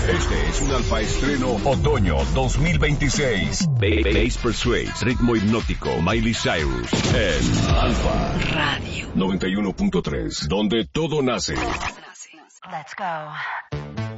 Este es un alfa estreno otoño 2026. Bass Persuades, ritmo hipnótico, Miley Cyrus en Alfa Radio 91.3, donde todo nace. Let's go.